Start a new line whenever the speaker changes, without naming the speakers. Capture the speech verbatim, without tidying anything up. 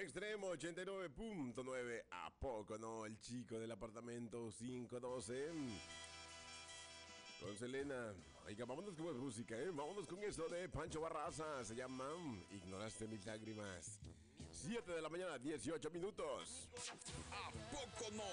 Extremo ochenta y nueve punto nueve. ¿A poco no? El chico del apartamento quinientos doce. Con Selena. Oiga, vámonos con música, ¿eh? Vámonos con eso de Pancho Barraza. Se llama Ignoraste mis lágrimas. siete de la mañana, dieciocho minutos.
¿A poco no?